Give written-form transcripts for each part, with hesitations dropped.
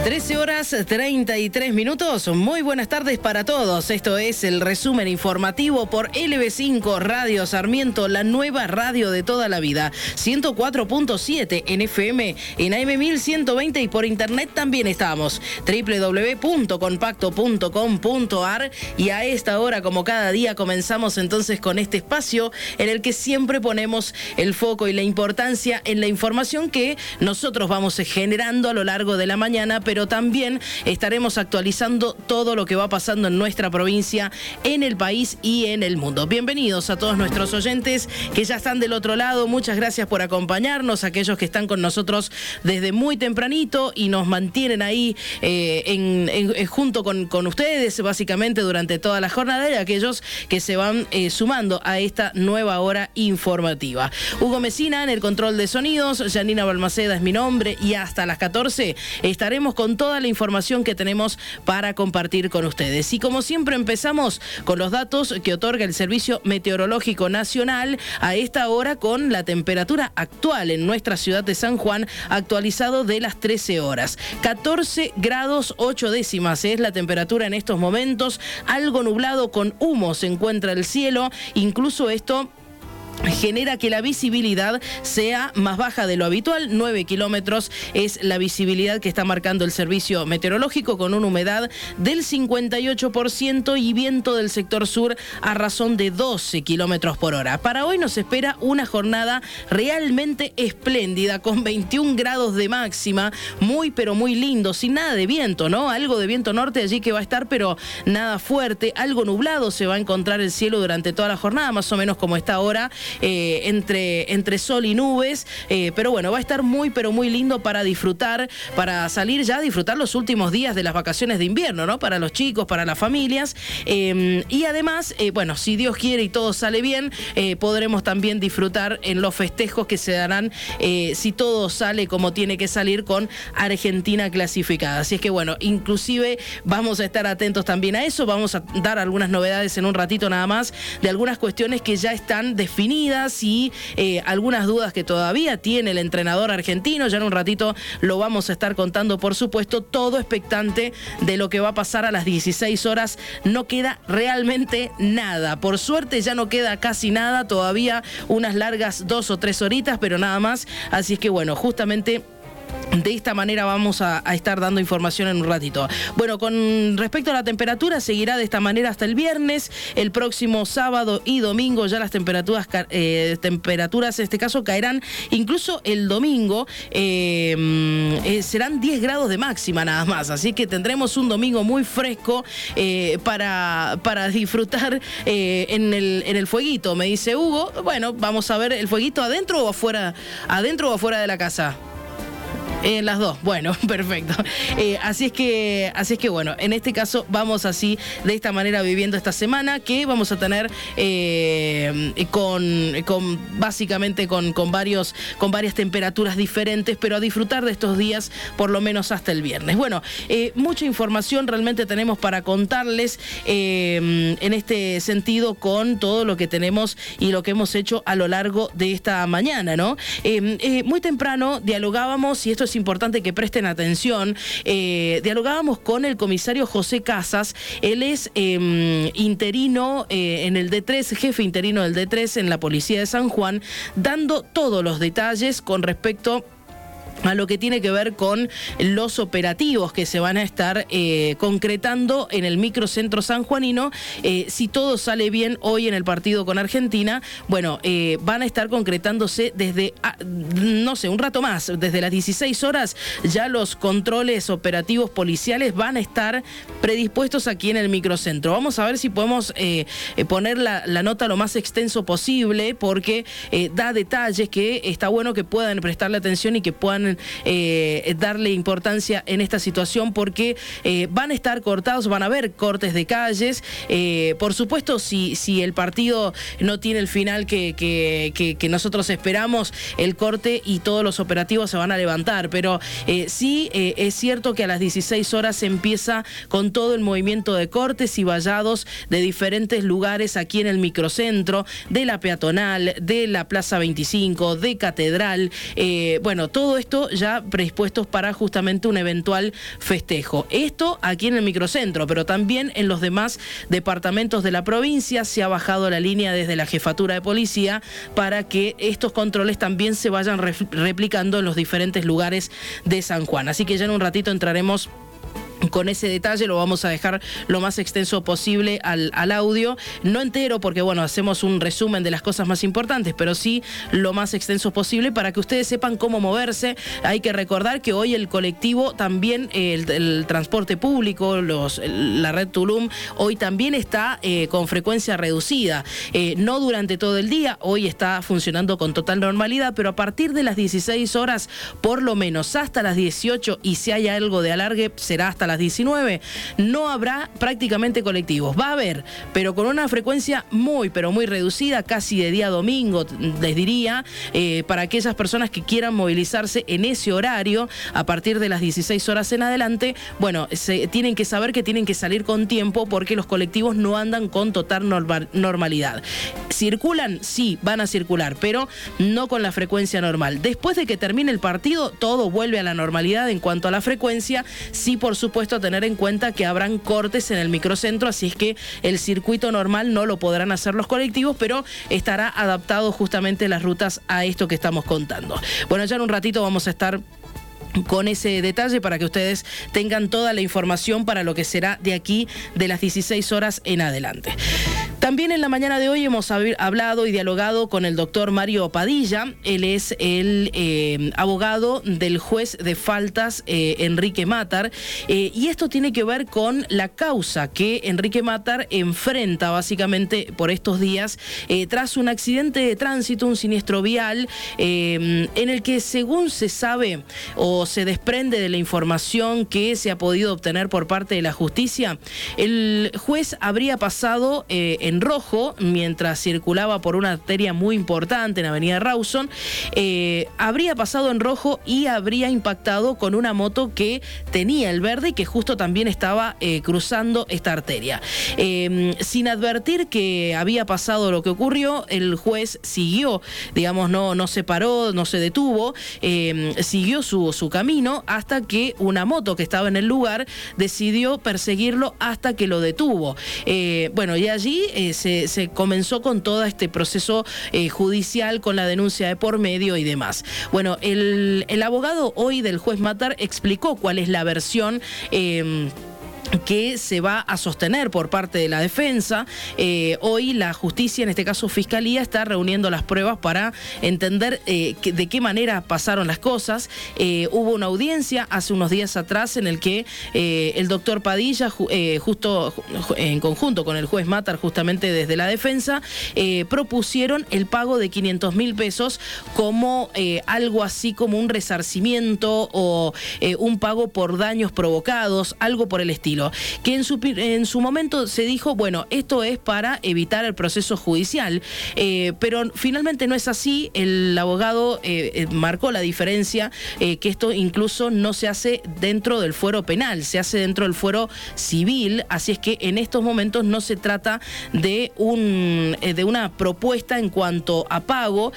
13 horas 33 minutos. Muy buenas tardes para todos. Esto es el resumen informativo por LB5 Radio Sarmiento, la nueva radio de toda la vida. 104.7 en FM, en AM 1120 y por internet también estamos. www.compacto.com.ar. Y a esta hora, como cada día, comenzamos entonces con este espacio en el que siempre ponemos el foco y la importancia en la información que nosotros vamos generando a lo largo de la mañana, pero también estaremos actualizando todo lo que va pasando en nuestra provincia, en el país y en el mundo. Bienvenidos a todos nuestros oyentes que ya están del otro lado. Muchas gracias por acompañarnos, aquellos que están con nosotros desde muy tempranito y nos mantienen ahí junto con ustedes, básicamente durante toda la jornada, y aquellos que se van sumando a esta nueva hora informativa. Hugo Mesina en el control de sonidos, Janina Balmaceda es mi nombre, y hasta las 14 estaremos con toda la información que tenemos para compartir con ustedes. Y como siempre empezamos con los datos que otorga el Servicio Meteorológico Nacional a esta hora, con la temperatura actual en nuestra ciudad de San Juan, actualizado de las 13 horas. 14 grados 8 décimas es la temperatura en estos momentos. Algo nublado con humo se encuentra el cielo. Incluso esto genera que la visibilidad sea más baja de lo habitual. 9 kilómetros es la visibilidad que está marcando el servicio meteorológico, con una humedad del 58% y viento del sector sur a razón de 12 kilómetros por hora. Para hoy nos espera una jornada realmente espléndida, con 21 grados de máxima, muy pero muy lindo, sin nada de viento, ¿no? Algo de viento norte allí que va a estar, pero nada fuerte. Algo nublado se va a encontrar el cielo durante toda la jornada, más o menos como está ahora. Entre sol y nubes, pero bueno, va a estar muy pero muy lindo para disfrutar, para salir ya a disfrutar los últimos días de las vacaciones de invierno, ¿no? Para los chicos, para las familias, y además, bueno, si Dios quiere y todo sale bien, podremos también disfrutar en los festejos que se darán, si todo sale como tiene que salir, con Argentina clasificada. Así es que bueno, inclusive vamos a estar atentos también a eso. Vamos a dar algunas novedades en un ratito nada más, de algunas cuestiones que ya están definidas y algunas dudas que todavía tiene el entrenador argentino. Ya en un ratito lo vamos a estar contando, por supuesto, todo expectante de lo que va a pasar a las 16 horas. No queda realmente nada. Por suerte ya no queda casi nada, todavía unas largas 2 o 3 horitas, pero nada más. Así es que bueno, justamente de esta manera vamos a estar dando información en un ratito. Bueno, con respecto a la temperatura, seguirá de esta manera hasta el viernes. El próximo sábado y domingo ya las temperaturas en este caso caerán. Incluso el domingo serán 10 grados de máxima nada más. Así que tendremos un domingo muy fresco para disfrutar en el fueguito, me dice Hugo. Bueno, vamos a ver, ¿el fueguito adentro o afuera de la casa? Las dos, bueno, perfecto. Así es que bueno, en este caso vamos así, de esta manera, viviendo esta semana que vamos a tener básicamente con varias temperaturas diferentes, pero a disfrutar de estos días por lo menos hasta el viernes. Bueno, mucha información realmente tenemos para contarles en este sentido, con todo lo que tenemos y lo que hemos hecho a lo largo de esta mañana, ¿no? Muy temprano dialogábamos, y esto es importante que presten atención, dialogábamos con el comisario José Casas. Él es interino en el D3, jefe interino del D3 en la Policía de San Juan, dando todos los detalles con respecto a lo que tiene que ver con los operativos que se van a estar concretando en el microcentro sanjuanino. Si todo sale bien hoy en el partido con Argentina, bueno, van a estar concretándose desde, no sé, un rato más, desde las 16 horas, ya los controles operativos policiales van a estar predispuestos aquí en el microcentro. Vamos a ver si podemos poner la nota lo más extenso posible, porque da detalles que está bueno que puedan prestarle atención y que puedan darle importancia en esta situación, porque van a estar cortados, van a haber cortes de calles. Por supuesto, si el partido no tiene el final que nosotros esperamos, el corte y todos los operativos se van a levantar, pero sí es cierto que a las 16 horas se empieza con todo el movimiento de cortes y vallados de diferentes lugares aquí en el microcentro, de la peatonal, de la Plaza 25, de Catedral. Bueno, todo esto esto ya predispuestos para justamente un eventual festejo. Esto aquí en el microcentro, pero también en los demás departamentos de la provincia se ha bajado la línea desde la jefatura de policía para que estos controles también se vayan replicando en los diferentes lugares de San Juan. Así que ya en un ratito entraremos con ese detalle, lo vamos a dejar lo más extenso posible al audio, no entero porque bueno, hacemos un resumen de las cosas más importantes, pero sí lo más extenso posible para que ustedes sepan cómo moverse. Hay que recordar que hoy el colectivo también, el transporte público, la red Tulum, hoy también está con frecuencia reducida, no durante todo el día, hoy está funcionando con total normalidad, pero a partir de las 16 horas, por lo menos hasta las 18, y si hay algo de alargue, será hasta las 19, no habrá prácticamente colectivos. Va a haber, pero con una frecuencia muy, pero muy reducida, casi de día a domingo, les diría, para aquellas personas que quieran movilizarse en ese horario, a partir de las 16 horas en adelante, bueno, tienen que saber que tienen que salir con tiempo porque los colectivos no andan con total normalidad. ¿Circulan? Sí, van a circular, pero no con la frecuencia normal. Después de que termine el partido, todo vuelve a la normalidad en cuanto a la frecuencia. Sí, por supuesto, a tener en cuenta que habrán cortes en el microcentro, así es que el circuito normal no lo podrán hacer los colectivos, pero estará adaptado justamente las rutas a esto que estamos contando. Bueno, ya en un ratito vamos a estar con ese detalle para que ustedes tengan toda la información para lo que será de aquí de las 16 horas en adelante. También en la mañana de hoy hemos hablado y dialogado con el doctor Mario Padilla. Él es el abogado del juez de faltas Enrique Matar, y esto tiene que ver con la causa que Enrique Matar enfrenta básicamente por estos días tras un accidente de tránsito, un siniestro vial, en el que, según se sabe o se desprende de la información que se ha podido obtener por parte de la justicia, el juez habría pasado en rojo mientras circulaba por una arteria muy importante en Avenida Rawson, habría pasado en rojo y habría impactado con una moto que tenía el verde y que justo también estaba cruzando esta arteria. Sin advertir que había pasado lo que ocurrió, el juez siguió, digamos, no se paró, no se detuvo, siguió su camino hasta que una moto que estaba en el lugar decidió perseguirlo hasta que lo detuvo. Bueno, y allí se comenzó con todo este proceso judicial, con la denuncia de por medio y demás. Bueno, el abogado hoy del juez Matar explicó cuál es la versión que se va a sostener por parte de la defensa. Hoy la justicia, en este caso Fiscalía, está reuniendo las pruebas para entender de qué manera pasaron las cosas. Hubo una audiencia hace unos días atrás en el que el doctor Padilla, justo en conjunto con el juez Matar, justamente desde la defensa, propusieron el pago de 500.000 pesos como algo así como un resarcimiento o un pago por daños provocados, algo por el estilo. Que en su momento se dijo, bueno, esto es para evitar el proceso judicial, pero finalmente no es así. El abogado marcó la diferencia, que esto incluso no se hace dentro del fuero penal, se hace dentro del fuero civil, así es que en estos momentos no se trata de una propuesta en cuanto a pago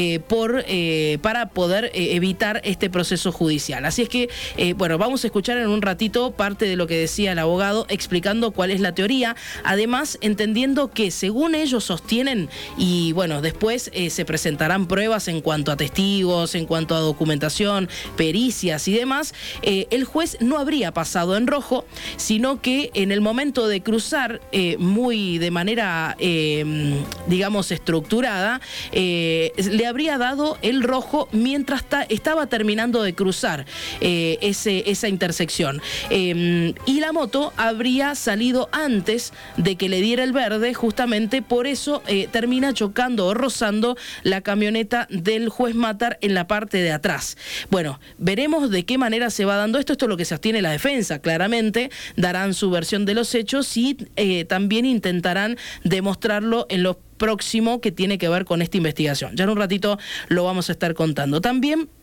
para poder evitar este proceso judicial. Así es que, bueno, vamos a escuchar en un ratito parte de lo que decía el abogado explicando cuál es la teoría, además entendiendo que según ellos sostienen, y bueno, después se presentarán pruebas en cuanto a testigos, en cuanto a documentación, pericias y demás, el juez no habría pasado en rojo, sino que en el momento de cruzar muy de manera digamos estructurada, le habría dado el rojo mientras estaba terminando de cruzar esa intersección, y la moto habría salido antes de que le diera el verde, justamente por eso termina chocando o rozando la camioneta del juez Matar en la parte de atrás. Bueno, veremos de qué manera se va dando esto. Esto es lo que se sostiene la defensa, claramente darán su versión de los hechos y también intentarán demostrarlo en lo próximo que tiene que ver con esta investigación. Ya en un ratito lo vamos a estar contando. También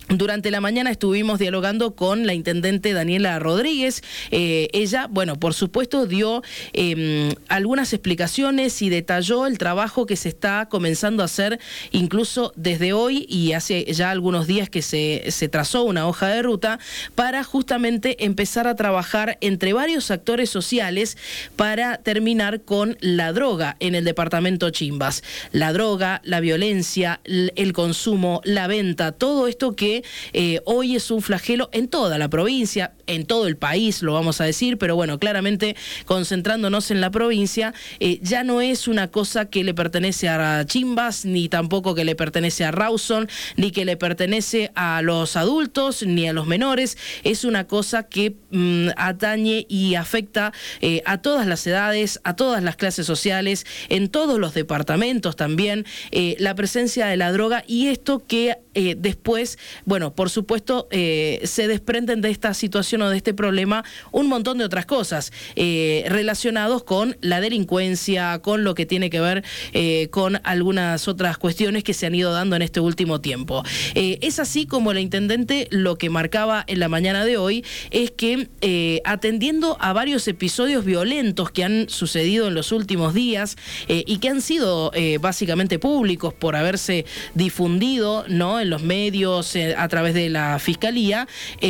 Durante la mañana estuvimos dialogando con la intendente Daniela Rodríguez. Ella, bueno, por supuesto dio algunas explicaciones y detalló el trabajo que se está comenzando a hacer incluso desde hoy, y hace ya algunos días que se trazó una hoja de ruta para justamente empezar a trabajar entre varios actores sociales para terminar con la droga en el departamento Chimbas. La droga, la violencia, el consumo, la venta, todo esto que hoy es un flagelo en toda la provincia, en todo el país, lo vamos a decir, pero bueno, claramente concentrándonos en la provincia, ya no es una cosa que le pertenece a Chimbas, ni tampoco que le pertenece a Rawson, ni que le pertenece a los adultos, ni a los menores. Es una cosa que atañe y afecta a todas las edades, a todas las clases sociales, en todos los departamentos también, la presencia de la droga, y esto que después, bueno, por supuesto, se desprenden de esta situación o de este problema un montón de otras cosas relacionados con la delincuencia, con lo que tiene que ver con algunas otras cuestiones que se han ido dando en este último tiempo. Es así como la intendente lo que marcaba en la mañana de hoy es que atendiendo a varios episodios violentos que han sucedido en los últimos días y que han sido básicamente públicos por haberse difundido, ¿no?, en los medios, a través de la Fiscalía.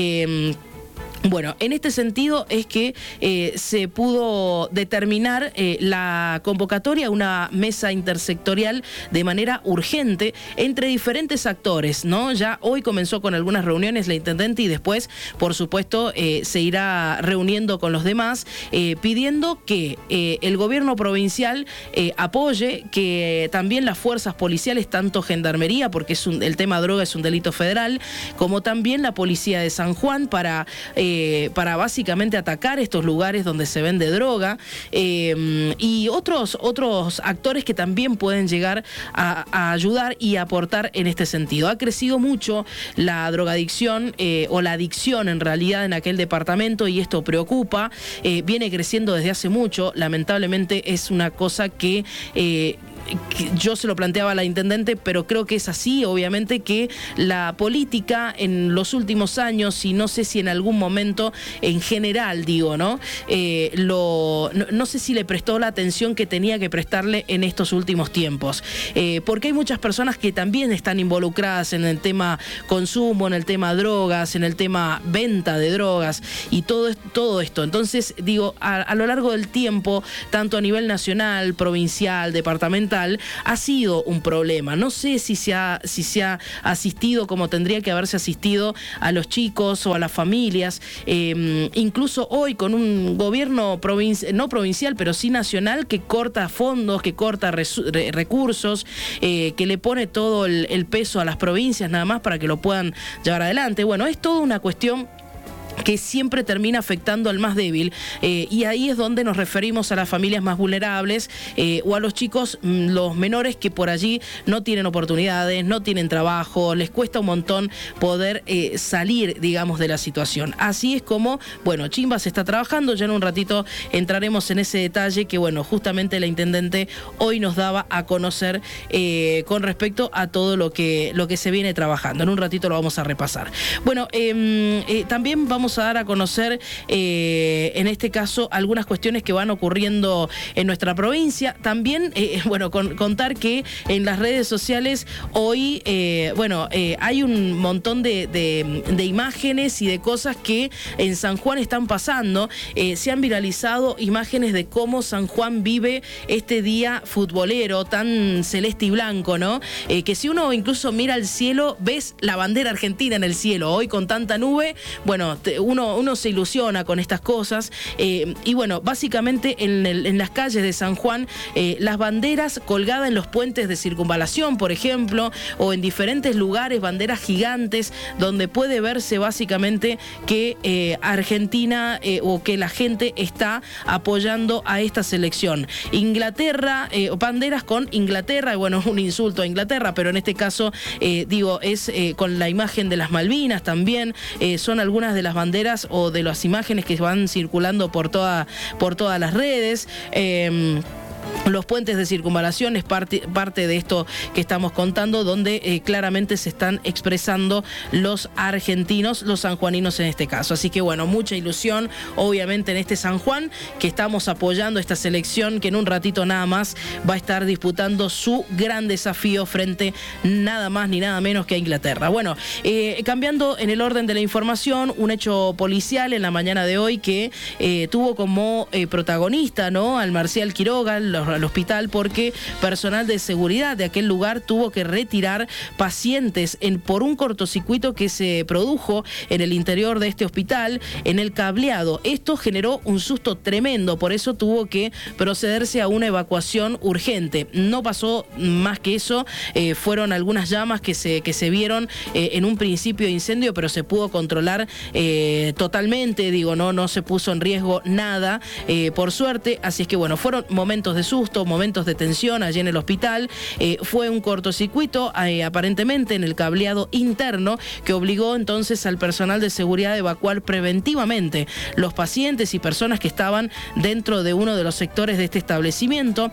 Bueno, en este sentido es que se pudo determinar la convocatoria a una mesa intersectorial de manera urgente entre diferentes actores, ¿no? Ya hoy comenzó con algunas reuniones la intendente y después, por supuesto, se irá reuniendo con los demás, pidiendo que el gobierno provincial apoye, que también las fuerzas policiales, tanto gendarmería, porque el tema droga es un delito federal, como también la policía de San Juan para básicamente atacar estos lugares donde se vende droga, y otros actores que también pueden llegar a ayudar y aportar en este sentido. Ha crecido mucho la drogadicción o la adicción en realidad en aquel departamento, y esto preocupa. Viene creciendo desde hace mucho. Lamentablemente es una cosa que yo se lo planteaba a la intendente, pero creo que es así, obviamente, que la política en los últimos años, y no sé si en algún momento en general, digo, ¿no? No sé si le prestó la atención que tenía que prestarle en estos últimos tiempos, porque hay muchas personas que también están involucradas en el tema consumo, en el tema drogas, en el tema venta de drogas y todo esto. Entonces, digo, a lo largo del tiempo, tanto a nivel nacional, provincial, departamental, ha sido un problema. No sé si se ha asistido como tendría que haberse asistido a los chicos o a las familias, incluso hoy con un gobierno no provincial, pero sí nacional, que corta fondos, que corta recursos, que le pone todo el peso a las provincias nada más para que lo puedan llevar adelante. Bueno, es toda una cuestión que siempre termina afectando al más débil, y ahí es donde nos referimos a las familias más vulnerables, o a los chicos, los menores, que por allí no tienen oportunidades, no tienen trabajo, les cuesta un montón poder salir, digamos, de la situación. Así es como, bueno, Chimbas está trabajando. Ya en un ratito entraremos en ese detalle que, bueno, justamente la intendente hoy nos daba a conocer con respecto a todo lo que se viene trabajando. En un ratito lo vamos a repasar. Bueno, también vamos a dar a conocer, en este caso, algunas cuestiones que van ocurriendo en nuestra provincia. También, bueno, contar que en las redes sociales hoy, hay un montón de imágenes y de cosas que en San Juan están pasando. Se han viralizado imágenes de cómo San Juan vive este día futbolero tan celeste y blanco, ¿no? Que si uno incluso mira al cielo, ves la bandera argentina en el cielo. Hoy con tanta nube, bueno, uno se ilusiona con estas cosas, y bueno, básicamente en las calles de San Juan, las banderas colgadas en los puentes de circunvalación, por ejemplo, o en diferentes lugares, banderas gigantes, donde puede verse básicamente que Argentina o que la gente está apoyando a esta selección. Inglaterra, banderas con Inglaterra, bueno, un insulto a Inglaterra, pero en este caso, digo, es con la imagen de las Malvinas también. Son algunas de las banderas o de las imágenes que van circulando por todas las redes. los puentes de circunvalación es parte de esto que estamos contando, donde claramente se están expresando los argentinos, los sanjuaninos en este caso. Así que bueno, mucha ilusión obviamente en este San Juan, que estamos apoyando esta selección que en un ratito nada más va a estar disputando su gran desafío frente nada más ni nada menos que a Inglaterra. Bueno, cambiando en el orden de la información, un hecho policial en la mañana de hoy que tuvo como protagonista, ¿no?, al Marcial Quiroga, al hospital, porque personal de seguridad de aquel lugar tuvo que retirar pacientes por un cortocircuito que se produjo en el interior de este hospital, en el cableado. Esto generó un susto tremendo, por eso tuvo que procederse a una evacuación urgente. No pasó más que eso, fueron algunas llamas que se vieron en un principio de incendio, pero se pudo controlar totalmente, digo, no se puso en riesgo nada, por suerte. Así es que bueno, fueron momentos de susto, momentos de tensión allí en el hospital. Fue un cortocircuito aparentemente en el cableado interno que obligó entonces al personal de seguridad a evacuar preventivamente los pacientes y personas que estaban dentro de uno de los sectores de este establecimiento.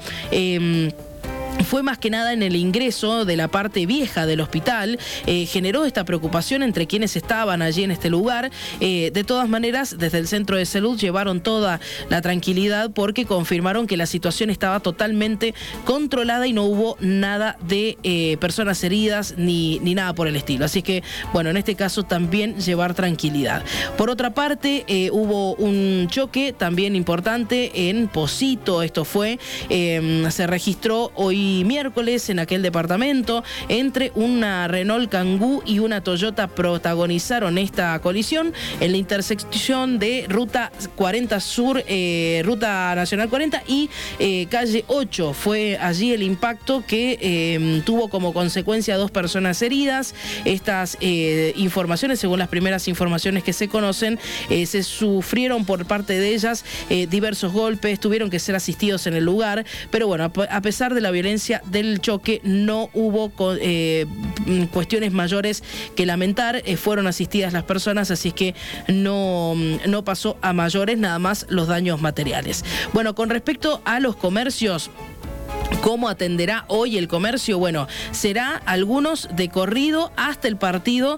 Fue más que nada en el ingreso de la parte vieja del hospital, generó esta preocupación entre quienes estaban allí en este lugar. De todas maneras, desde el centro de salud llevaron toda la tranquilidad porque confirmaron que la situación estaba totalmente controlada y no hubo nada de personas heridas ni nada por el estilo. Así que, bueno, en este caso también llevar tranquilidad. Por otra parte, hubo un choque también importante en Pocito. Esto fue, se registró hoy miércoles en aquel departamento entre una Renault Kangoo y una Toyota. Protagonizaron esta colisión en la intersección de Ruta 40 Sur, Ruta Nacional 40 y Calle 8. Fue allí el impacto que tuvo como consecuencia 2 personas heridas. Estas informaciones, según las primeras informaciones que se conocen, se sufrieron por parte de ellas diversos golpes, tuvieron que ser asistidos en el lugar, pero bueno, a pesar de la violencia del choque no hubo cuestiones mayores que lamentar, fueron asistidas las personas, así es que no pasó a mayores, nada más los daños materiales. Bueno, con respecto a los comercios, ¿cómo atenderá hoy el comercio? Bueno, será algunos de corrido hasta el partido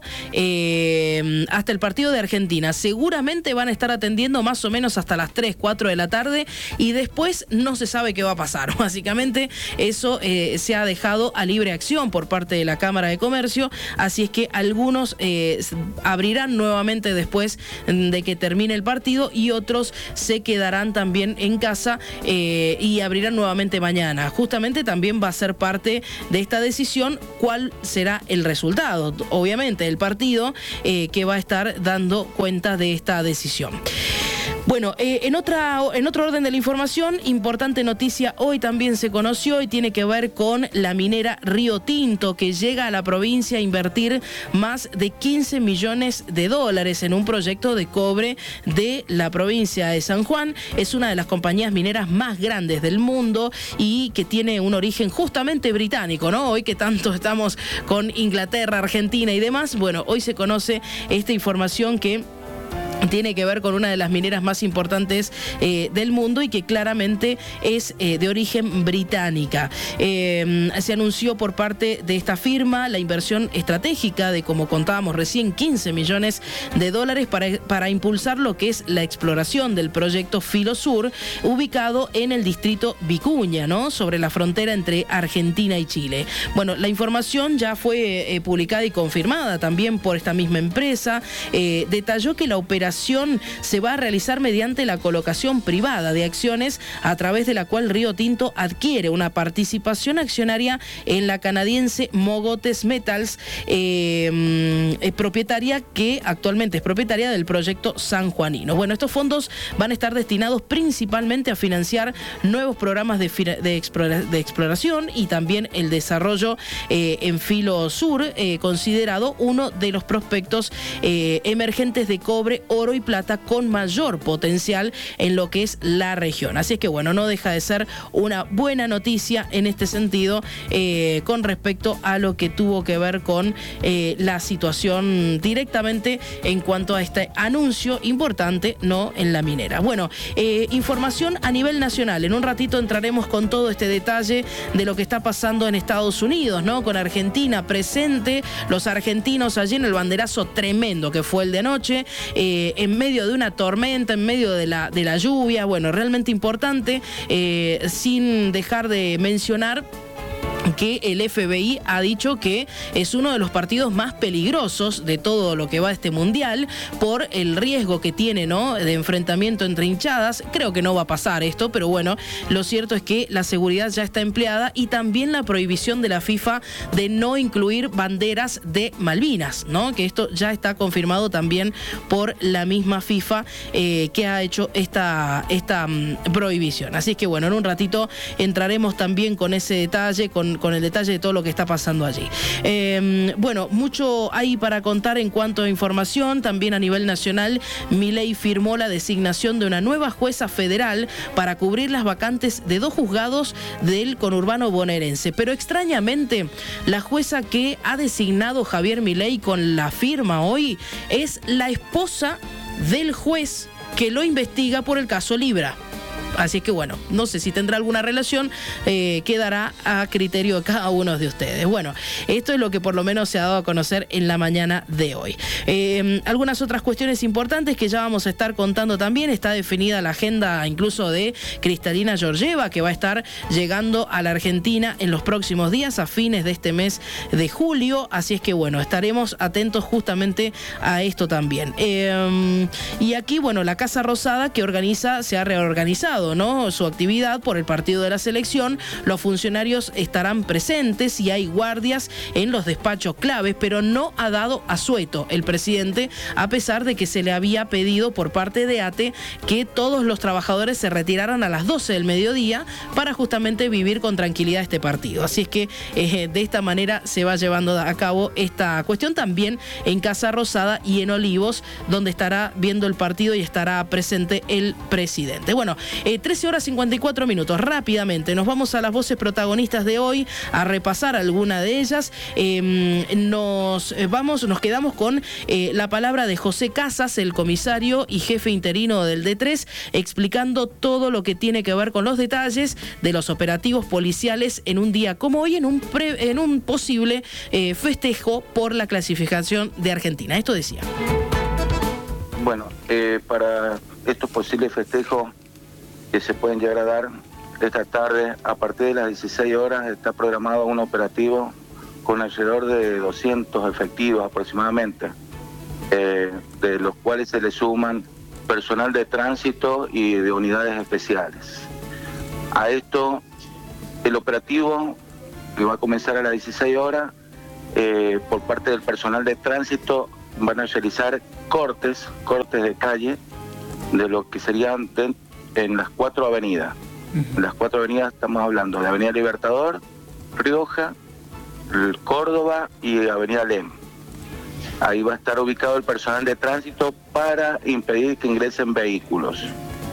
de Argentina. Seguramente van a estar atendiendo más o menos hasta las 3, 4 de la tarde y después no se sabe qué va a pasar. Básicamente eso se ha dejado a libre acción por parte de la Cámara de Comercio, así es que algunos abrirán nuevamente después de que termine el partido y otros se quedarán también en casa y abrirán nuevamente mañana. Justamente también va a ser parte de esta decisión cuál será el resultado, obviamente, del partido que va a estar dando cuenta de esta decisión. Bueno, en otro orden de la información, importante noticia hoy también se conoció y tiene que ver con la minera Río Tinto, que llega a la provincia a invertir más de 15 millones de dólares en un proyecto de cobre de la provincia de San Juan. Es una de las compañías mineras más grandes del mundo y que tiene un origen justamente británico, ¿no? Hoy que tanto estamos con Inglaterra, Argentina y demás, bueno, hoy se conoce esta información que tiene que ver con una de las mineras más importantes del mundo y que claramente es de origen británica. Se anunció por parte de esta firma la inversión estratégica de, como contábamos recién, 15 millones de dólares para impulsar lo que es la exploración del proyecto Filo Sur, ubicado en el distrito Vicuña, ¿no?, sobre la frontera entre Argentina y Chile. Bueno, la información ya fue publicada y confirmada también por esta misma empresa. Detalló que la operación se va a realizar mediante la colocación privada de acciones, a través de la cual Río Tinto adquiere una participación accionaria en la canadiense Mogotes Metals, propietaria que actualmente es propietaria del proyecto sanjuanino. Bueno, estos fondos van a estar destinados principalmente a financiar nuevos programas de exploración y también el desarrollo en Filo Sur, considerado uno de los prospectos emergentes de cobre, oro oro y plata con mayor potencial en lo que es la región. Así es que bueno, no deja de ser una buena noticia en este sentido con respecto a lo que tuvo que ver con la situación directamente en cuanto a este anuncio importante, ¿no?, en la minera. Bueno, información a nivel nacional. En un ratito entraremos con todo este detalle de lo que está pasando en Estados Unidos, ¿no?, con Argentina presente, los argentinos allí en el banderazo tremendo que fue el de anoche, en medio de una tormenta, en medio de la lluvia. Bueno, realmente importante, sin dejar de mencionar que el FBI ha dicho que es uno de los partidos más peligrosos de todo lo que va a este mundial por el riesgo que tiene, ¿no?, de enfrentamiento entre hinchadas. Creo que no va a pasar esto, pero bueno, lo cierto es que la seguridad ya está empleada y también la prohibición de la FIFA de no incluir banderas de Malvinas, ¿no?, que esto ya está confirmado también por la misma FIFA que ha hecho esta prohibición. Así es que bueno, en un ratito entraremos también con ese detalle, con el detalle de todo lo que está pasando allí. Bueno, mucho hay para contar en cuanto a información. También a nivel nacional, Milei firmó la designación de una nueva jueza federal para cubrir las vacantes de 2 juzgados del conurbano bonaerense. Pero extrañamente, la jueza que ha designado Javier Milei con la firma hoy es la esposa del juez que lo investiga por el caso Libra. Así es que bueno, no sé si tendrá alguna relación, quedará a criterio de cada uno de ustedes. Bueno, esto es lo que por lo menos se ha dado a conocer en la mañana de hoy. Algunas otras cuestiones importantes que ya vamos a estar contando también. Está definida la agenda incluso de Kristalina Georgieva, que va a estar llegando a la Argentina en los próximos días, a fines de este mes de julio. Así es que bueno, estaremos atentos justamente a esto también. Y aquí, bueno, la Casa Rosada que se ha reorganizado, ¿no?, su actividad por el partido de la selección. Los funcionarios estarán presentes y hay guardias en los despachos claves, pero no ha dado asueto el presidente, a pesar de que se le había pedido por parte de ATE que todos los trabajadores se retiraran a las 12 del mediodía para justamente vivir con tranquilidad este partido. Así es que de esta manera se va llevando a cabo esta cuestión también en Casa Rosada y en Olivos, donde estará viendo el partido y estará presente el presidente. Bueno, 13 horas 54 minutos. Rápidamente nos vamos a las voces protagonistas de hoy, a repasar alguna de ellas. Nos quedamos con la palabra de José Casas, el comisario y jefe interino del D3, explicando todo lo que tiene que ver con los detalles de los operativos policiales en un día como hoy, en un posible festejo por la clasificación de Argentina. Esto decía. Bueno, para estos posibles festejos que se pueden llegar a dar esta tarde, a partir de las 16 horas, está programado un operativo con alrededor de 200 efectivos aproximadamente, de los cuales se le suman personal de tránsito y de unidades especiales. A esto, el operativo que va a comenzar a las 16 horas, por parte del personal de tránsito, van a realizar cortes de calle de lo que serían en las 4 avenidas. En las 4 avenidas estamos hablando de Avenida Libertador, Rioja, Córdoba y Avenida Lem. Ahí va a estar ubicado el personal de tránsito para impedir que ingresen vehículos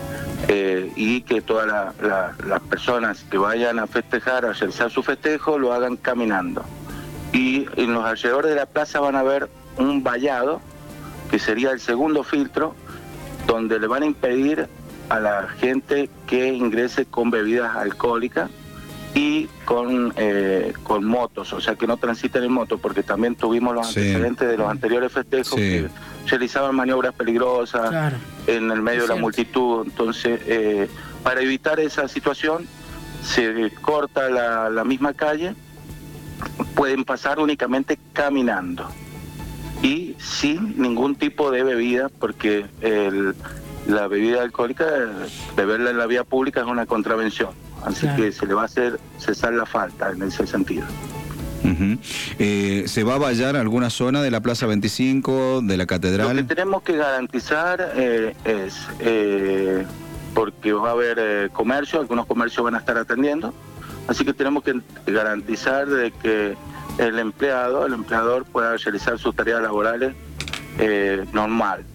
y que todas las personas que vayan a festejar, a realizar su festejo, lo hagan caminando. Y en los alrededores de la plaza van a ver un vallado, que sería el segundo filtro, donde le van a impedir a la gente que ingrese con bebidas alcohólicas y con motos, o sea, que no transiten en moto, porque también tuvimos los antecedentes de los anteriores festejos que realizaban maniobras peligrosas en el medio de la multitud. Entonces, para evitar esa situación, se corta la misma calle, pueden pasar únicamente caminando y sin ningún tipo de bebida, porque la bebida alcohólica, beberla en la vía pública es una contravención, así que se le va a hacer cesar la falta en ese sentido. ¿Se va a vallar alguna zona de la Plaza 25, de la Catedral? Lo que tenemos que garantizar es, porque va a haber comercio, algunos comercios van a estar atendiendo, así que tenemos que garantizar de que el empleador pueda realizar sus tareas laborales normal.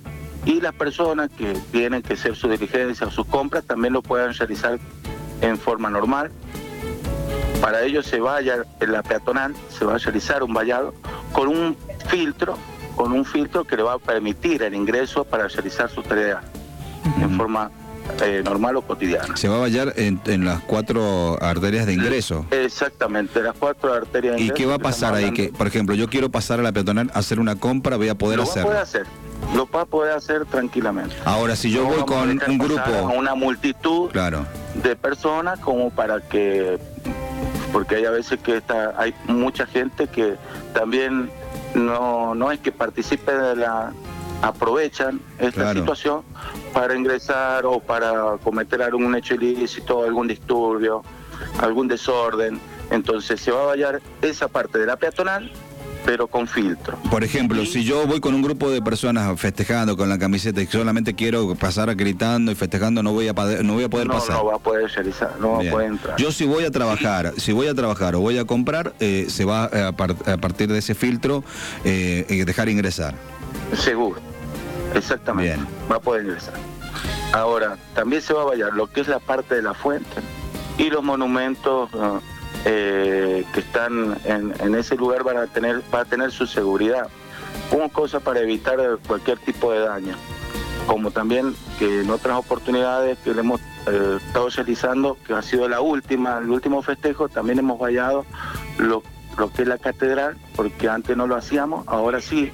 y las personas que tienen que hacer su diligencia o sus compras también lo puedan realizar en forma normal. Para ello en la peatonal se va a realizar un vallado con un filtro que le va a permitir el ingreso para realizar sus tareas en forma normal o cotidiana. Se va a vallar en las 4 arterias de ingreso. Exactamente, las 4 arterias de ingreso. ¿Y qué va a pasar ahí? Que, por ejemplo, yo quiero pasar a la peatonal a hacer una compra, voy a poder hacerlo. Lo va a poder hacer tranquilamente. Ahora, si yo voy con un grupo, a una multitud de personas como para que, porque hay a veces que hay mucha gente que también no es que participe aprovechan esta situación para ingresar o para cometer algún hecho ilícito, algún disturbio, algún desorden. Entonces se va a vallar esa parte de la peatonal, pero con filtro. Por ejemplo, si yo voy con un grupo de personas festejando con la camiseta y solamente quiero pasar gritando y festejando, no voy a poder pasar. No va a poder realizar, no va a poder entrar. Yo si voy a trabajar o voy a comprar, se va a partir de ese filtro dejar ingresar. Seguro, exactamente. Bien. Va a poder ingresar. Ahora, también se va a vallar lo que es la parte de la fuente y los monumentos que están en ese lugar va a tener su seguridad. Una cosa para evitar cualquier tipo de daño, como también que en otras oportunidades que le hemos estado realizando, que ha sido el último festejo, también hemos vallado lo que es la catedral, porque antes no lo hacíamos, ahora sí,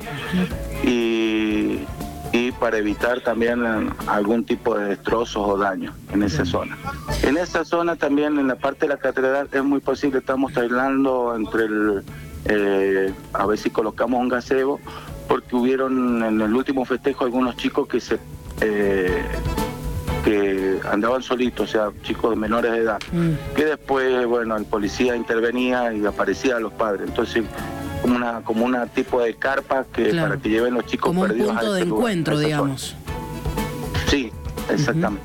y para evitar también algún tipo de destrozos o daños en esa zona. En esa zona también, en la parte de la catedral, es muy posible, estamos hablando a ver si colocamos un gazebo, porque hubieron en el último festejo algunos chicos que andaban solitos, o sea, chicos de menores de edad, que después, bueno, el policía intervenía y aparecía a los padres. Entonces, como una tipo de carpa para que lleven los chicos como perdidos un punto de encuentro, digamos. Sí, exactamente.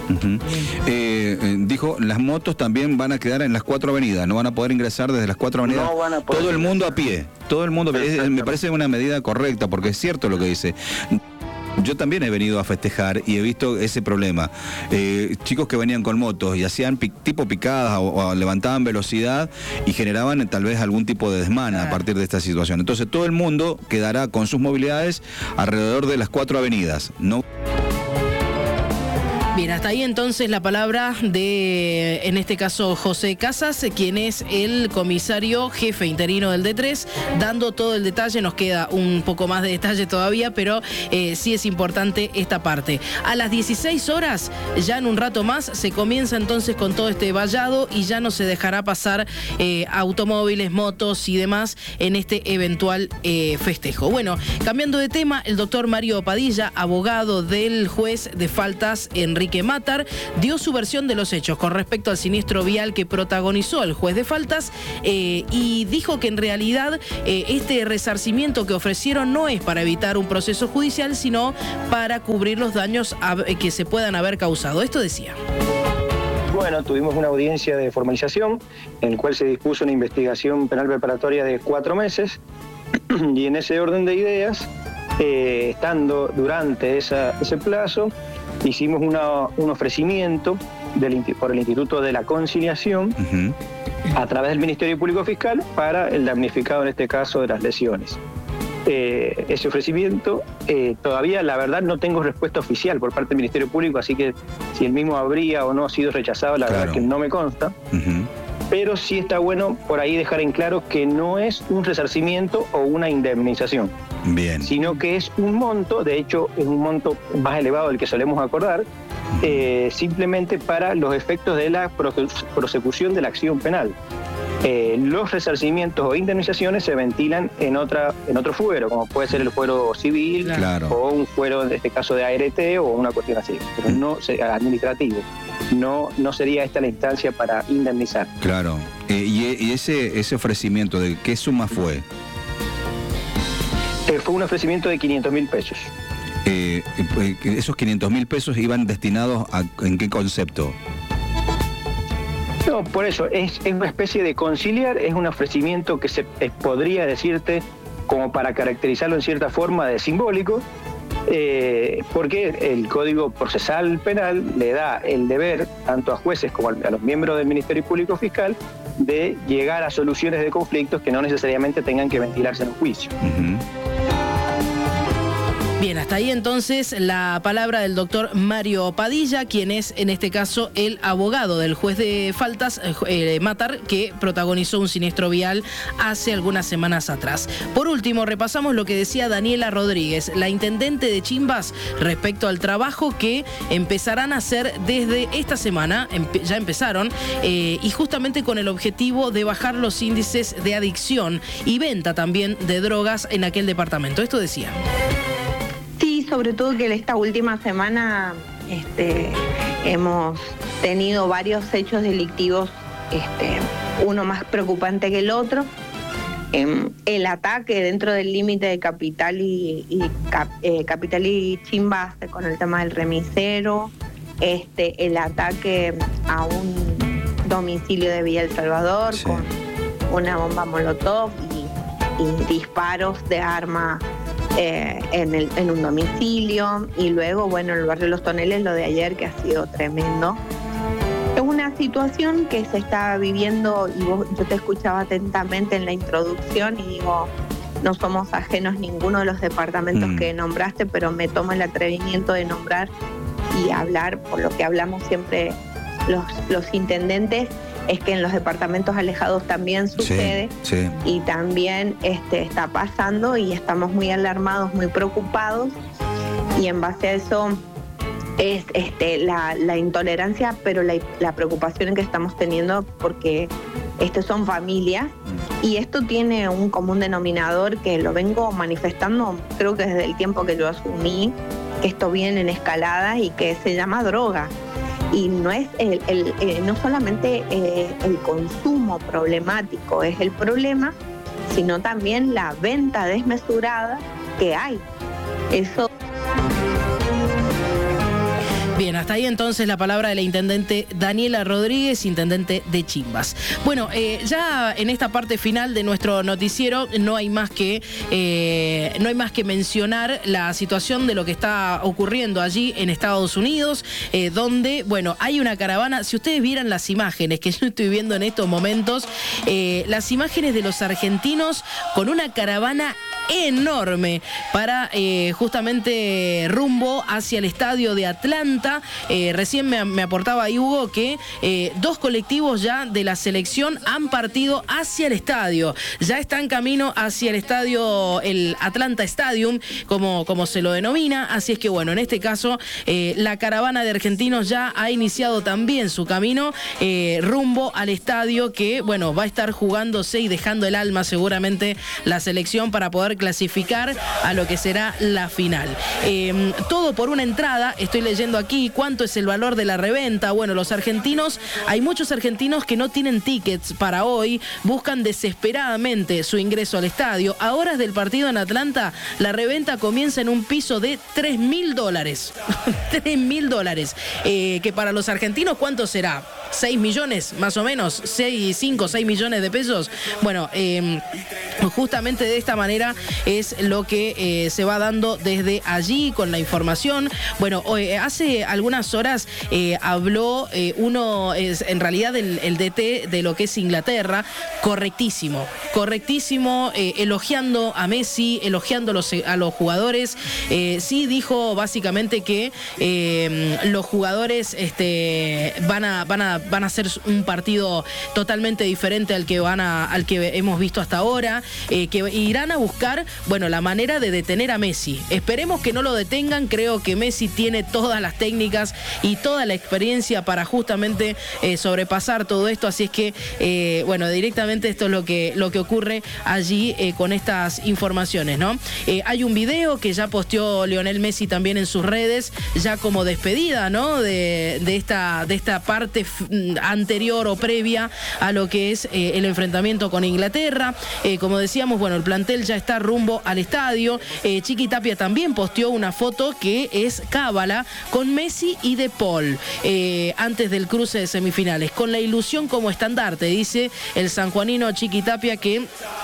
Dijo, las motos también van a quedar en las 4 avenidas, no van a poder ingresar desde las 4 avenidas. No van a poder. Todo el mundo a pie, me parece una medida correcta, porque es cierto lo que dice. Yo también he venido a festejar y he visto ese problema. Chicos que venían con motos y hacían tipo picadas o levantaban velocidad y generaban tal vez algún tipo de desmana a partir de esta situación. Entonces todo el mundo quedará con sus movilidades alrededor de las 4 avenidas. No. Bien, hasta ahí entonces la palabra de, en este caso, José Casas, quien es el comisario jefe interino del D3, dando todo el detalle. Nos queda un poco más de detalle todavía, pero sí es importante esta parte. A las 16 horas, ya en un rato más, se comienza entonces con todo este vallado y ya no se dejará pasar automóviles, motos y demás en este eventual festejo. Bueno, cambiando de tema, el doctor Mario Padilla, abogado del juez de faltas Enrique Matar, dio su versión de los hechos con respecto al siniestro vial que protagonizó el juez de faltas y dijo que en realidad este resarcimiento que ofrecieron no es para evitar un proceso judicial, sino para cubrir los daños que se puedan haber causado. Esto decía. Bueno, tuvimos una audiencia de formalización en la cual se dispuso una investigación penal preparatoria de 4 meses y en ese orden de ideas, estando durante ese plazo, hicimos un ofrecimiento por el Instituto de la Conciliación a través del Ministerio Público Fiscal para el damnificado, en este caso, de las lesiones. Ese ofrecimiento, todavía la verdad no tengo respuesta oficial por parte del Ministerio Público, así que si el mismo habría o no sido rechazado, la verdad que no me consta. Pero sí está bueno por ahí dejar en claro que no es un resarcimiento o una indemnización. Bien. Sino que es un monto, de hecho es un monto más elevado del que solemos acordar, simplemente para los efectos de la prosecución de la acción penal. Los resarcimientos o indemnizaciones se ventilan en otro fuero, como puede ser el fuero civil, o un fuero, en este caso, de ART o una cuestión así, pero no administrativo. No sería esta la instancia para indemnizar. Claro. ¿Y ese ofrecimiento de qué suma fue? Fue un ofrecimiento de 500.000 pesos. ¿Esos 500.000 pesos iban destinados en qué concepto? No, por eso, es una especie de conciliar, es un ofrecimiento que se podría decirte, como para caracterizarlo en cierta forma, de simbólico, porque el Código Procesal Penal le da el deber, tanto a jueces como a los miembros del Ministerio Público Fiscal, de llegar a soluciones de conflictos que no necesariamente tengan que ventilarse en un juicio. Bien, hasta ahí entonces la palabra del doctor Mario Padilla, quien es en este caso el abogado del juez de faltas, Matar, que protagonizó un siniestro vial hace algunas semanas atrás. Por último, repasamos lo que decía Daniela Rodríguez, la intendente de Chimbas, respecto al trabajo que empezarán a hacer desde esta semana, ya empezaron, y justamente con el objetivo de bajar los índices de adicción y venta también de drogas en aquel departamento. Esto decía. Sí, sobre todo que esta última semana hemos tenido varios hechos delictivos, uno más preocupante que el otro. El ataque dentro del límite de Capital Capital y Chimbas con el tema del remisero, el ataque a un domicilio de Villa El Salvador, sí, con una bomba molotov y disparos de arma en un domicilio, y luego, bueno, en el barrio Los Toneles, lo de ayer, que ha sido tremendo. Es una situación que se está viviendo, y yo te escuchaba atentamente en la introducción, y digo, no somos ajenos ninguno de los departamentos que nombraste, pero me tomo el atrevimiento de nombrar y hablar por lo que hablamos siempre los intendentes, es que en los departamentos alejados también sucede, sí. Y también está pasando, y estamos muy alarmados, muy preocupados, y en base a eso es la intolerancia, pero la preocupación en que estamos teniendo, porque son familias, y esto tiene un común denominador que lo vengo manifestando, creo que desde el tiempo que yo asumí, que esto viene en escalada y que se llama droga. Y no es no solamente el consumo problemático es el problema, sino también la venta desmesurada que hay. Eso. Bien, hasta ahí entonces la palabra de la intendente Daniela Rodríguez, intendente de Chimbas. Bueno, ya en esta parte final de nuestro noticiero no hay más que mencionar la situación de lo que está ocurriendo allí en Estados Unidos, donde, bueno, hay una caravana. Si ustedes vieran las imágenes que yo estoy viendo en estos momentos, las imágenes de los argentinos con una caravana enorme para justamente rumbo hacia el estadio de Atlanta. Recién me aportaba ahí Hugo que 2 colectivos ya de la selección han partido hacia el estadio, ya están camino hacia el estadio, el Atlanta Stadium, como se lo denomina. Así es que, bueno, en este caso la caravana de argentinos ya ha iniciado también su camino rumbo al estadio, que, bueno, va a estar jugándose y dejando el alma seguramente la selección para poder clasificar a lo que será la final. Todo por una entrada. Estoy leyendo aquí cuánto es el valor de la reventa. Bueno, los argentinos, hay muchos argentinos que no tienen tickets para hoy, buscan desesperadamente su ingreso al estadio. A horas del partido en Atlanta, la reventa comienza en un piso de $3.000. $3.000. Que para los argentinos, ¿cuánto será? 6 millones, más o menos, 6 millones de pesos. Bueno, justamente de esta manera es lo que se va dando desde allí con la información. Bueno, hace algunas horas habló en realidad el DT de lo que es Inglaterra, correctísimo, elogiando a Messi, elogiando a los jugadores. Sí dijo básicamente que los jugadores van a hacer un partido totalmente diferente al que hemos visto hasta ahora, que irán a buscar, bueno, la manera de detener a Messi. Esperemos que no lo detengan. Creo que Messi tiene todas las técnicas y toda la experiencia para justamente sobrepasar todo esto. Así es que, bueno, directamente esto es lo que ocurre allí con estas informaciones, ¿no? Hay un video que ya posteó Lionel Messi también en sus redes, ya como despedida, ¿no? de esta parte anterior o previa a lo que es el enfrentamiento con Inglaterra. Como decíamos, bueno, el plantel ya está rumbo al estadio. Chiqui Tapia también posteó una foto que es cábala con Messi y De Paul antes del cruce de semifinales, con la ilusión como estandarte, dice el sanjuanino Chiqui Tapia, que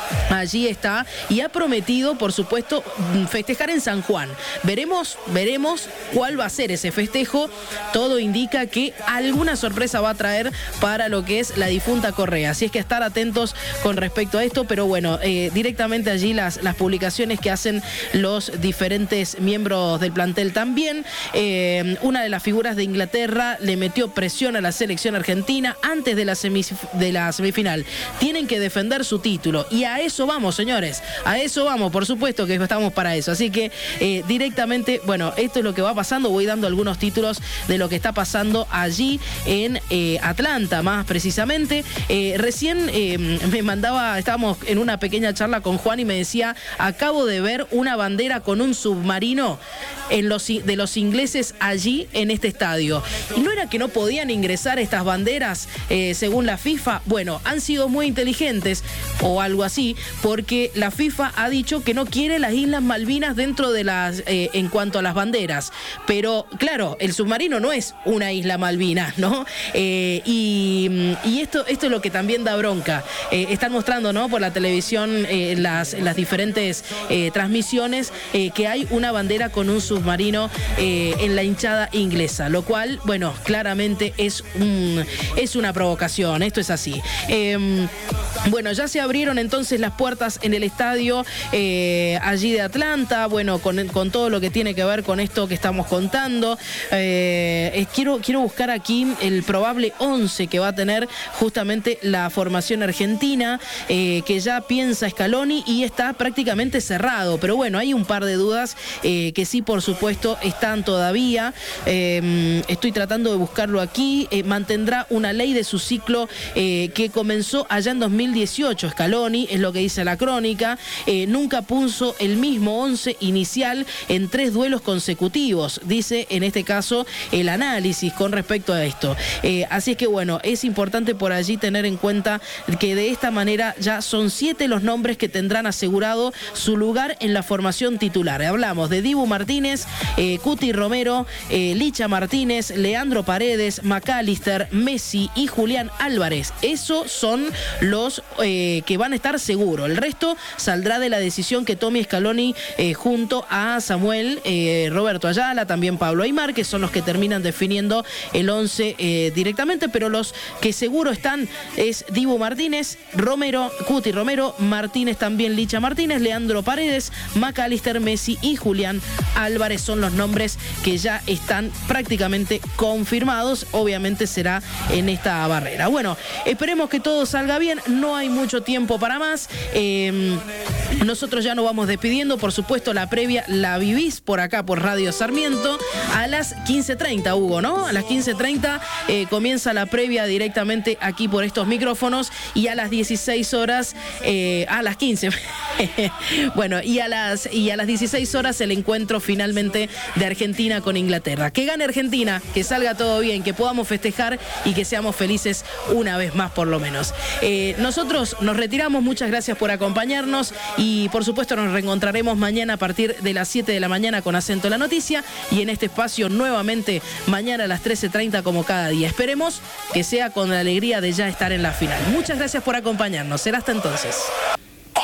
allí está y ha prometido, por supuesto, festejar en San Juan. Veremos cuál va a ser ese festejo. Todo indica que alguna sorpresa va a traer para lo que es la difunta Correa. Así es que estar atentos con respecto a esto, pero bueno, directamente allí las publicaciones que hacen los diferentes miembros del plantel también. Una de las figuras de Inglaterra le metió presión a la selección argentina antes de la semifinal. Tienen que defender su título y a eso vamos, señores, a eso vamos, por supuesto que estamos para eso. Así que directamente, bueno, esto es lo que va pasando. Voy dando algunos títulos de lo que está pasando allí en Atlanta, más precisamente. Recién me mandaba, estábamos en una pequeña charla con Juan y me decía, acabo de ver una bandera con un submarino de los ingleses allí en este estadio. ¿Y no era que no podían ingresar estas banderas según la FIFA? Bueno, han sido muy inteligentes o algo así, porque la FIFA ha dicho que no quiere las Islas Malvinas dentro de las en cuanto a las banderas. Pero claro, el submarino no es una isla Malvinas, ¿no? Y esto es lo que también da bronca. Están mostrando, ¿no?, por la televisión las diferentes transmisiones que hay una bandera con un submarino en la hinchada inglesa, lo cual, bueno, claramente es una provocación. Esto es así. Bueno, ya se abrieron entonces las puertas en el estadio allí de Atlanta, bueno, con todo lo que tiene que ver con esto que estamos contando. Quiero buscar aquí el probable 11 que va a tener justamente la formación argentina, que ya piensa Scaloni y está prácticamente cerrado, pero bueno, hay un par de dudas que sí, por supuesto, están todavía. Estoy tratando de buscarlo aquí. Mantendrá una ley de su ciclo que comenzó allá en 2018, Scaloni, es lo que dice la crónica. Nunca puso el mismo 11 inicial en 3 duelos consecutivos, dice en este caso el análisis con respecto a esto. Así es que bueno, es importante por allí tener en cuenta que de esta manera ya son 7 los nombres que tendrán asegurado su lugar en la formación titular. Hablamos de Dibu Martínez, Cuti Romero, Licha Martínez, Leandro Paredes, McAllister, Messi y Julián Álvarez. Esos son los que van a estar seguros. El resto saldrá de la decisión que tome Scaloni junto a Samuel, Roberto Ayala, también Pablo Aimar, que son los que terminan definiendo el 11 directamente, pero los que seguro están es Dibu Martínez, Romero, Cuti Romero, Martínez también, Licha Martínez, Leandro Paredes, McAllister, Messi y Julián Álvarez son los nombres que ya están prácticamente confirmados. Obviamente será en esta barrera. Bueno, esperemos que todo salga bien, no hay mucho tiempo para más. Nosotros ya nos vamos despidiendo, por supuesto la previa la vivís por acá por Radio Sarmiento a las 15:30, Hugo, ¿no? A las 15:30 comienza la previa directamente aquí por estos micrófonos y a las 16 horas, a las 15, bueno, y a las 16 horas el encuentro finalmente de Argentina con Inglaterra. Que gane Argentina, que salga todo bien, que podamos festejar y que seamos felices una vez más por lo menos. Nosotros nos retiramos, muchas gracias por acompañarnos y por supuesto nos reencontraremos mañana a partir de las 7 de la mañana con Acento a la Noticia y en este espacio nuevamente mañana a las 13:30 como cada día. Esperemos que sea con la alegría de ya estar en la final. Muchas gracias por acompañarnos. Será hasta entonces.